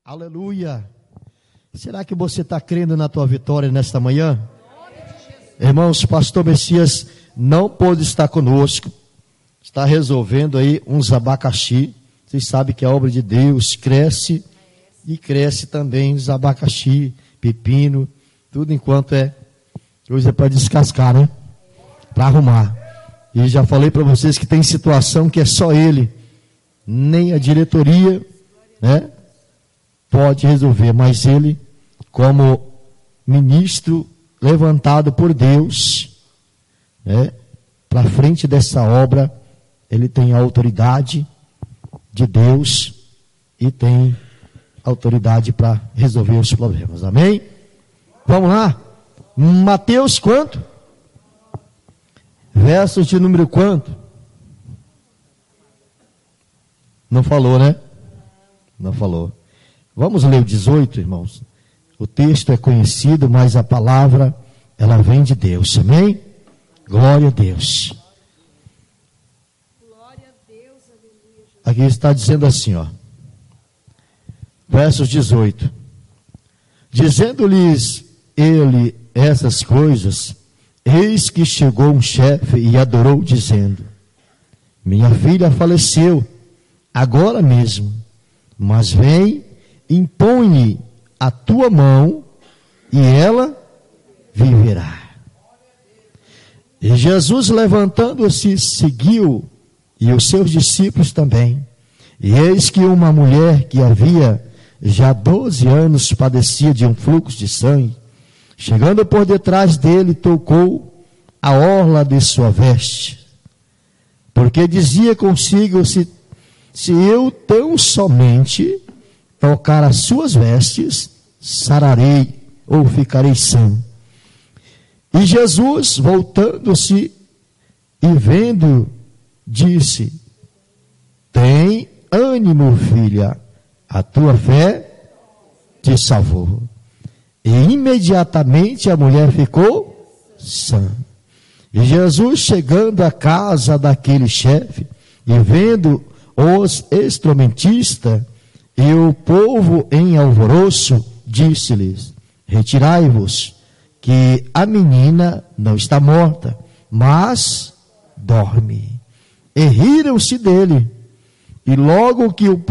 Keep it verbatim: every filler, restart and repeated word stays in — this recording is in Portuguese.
Aleluia. Será que você está crendo na tua vitória nesta manhã? Irmãos, pastor Messias não pôde estar conosco. Está resolvendo aí uns abacaxi. Vocês sabem que a obra de Deus cresce e cresce também os abacaxi, pepino, tudo enquanto é coisa para descascar, né? Para arrumar. E já falei para vocês que tem situação que é só ele, nem a diretoria, né, pode resolver, mas ele, como ministro levantado por Deus, né, para frente dessa obra, ele tem a autoridade de Deus e tem autoridade para resolver os problemas. Amém? Vamos lá? Mateus quanto? Versos de número quanto? Não falou, né? Não falou. Vamos ler o dezoito, irmãos. O texto é conhecido, mas a palavra, ela vem de Deus. Amém? Glória a Deus. Glória a Deus, aleluia. Aqui está dizendo assim, ó. Versos dezoito. Dizendo-lhes ele essas coisas, eis que chegou um chefe e adorou, dizendo: minha filha faleceu agora mesmo, mas vem, impõe-lhe a tua mão e ela viverá. E Jesus, levantando-se, seguiu, e os seus discípulos também. E eis que uma mulher que havia já doze anos padecia de um fluxo de sangue, chegando por detrás dele, tocou a orla de sua veste, porque dizia consigo: se, se eu tão somente tocar as suas vestes, sararei ou ficarei sã. E Jesus, voltando-se e vendo, disse: tem ânimo, filha, a tua fé te salvou. E imediatamente a mulher ficou sã. E Jesus, chegando à casa daquele chefe, e vendo os instrumentistas e o povo em alvoroço, disse-lhes: retirai-vos, que a menina não está morta, mas dorme. E riram-se dele. E logo que o